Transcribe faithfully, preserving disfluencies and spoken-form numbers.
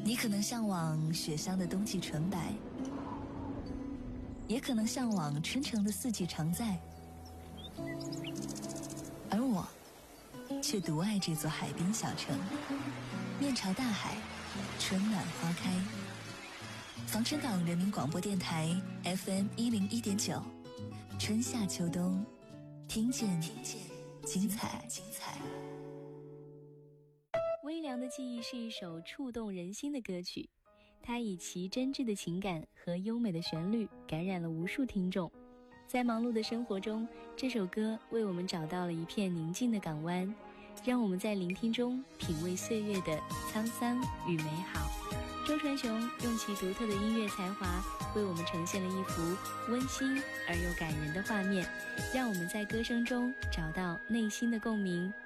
你可能向往雪乡的冬季纯白，也可能向往春城的四季常在，而我却独爱这座海滨小城，面朝大海，春暖花开。防城港人民广播电台 F M 一零一点九，春夏秋冬，听见听见精彩精彩。 微凉的记忆是一首触动人心的歌曲，它以其真挚的情感和优美的旋律感染了无数听众。在忙碌的生活中，这首歌为我们找到了一片宁静的港湾，让我们在聆听中品味岁月的沧桑与美好。周传雄用其独特的音乐才华为我们呈现了一幅温馨而又感人的画面，让我们在歌声中找到内心的共鸣，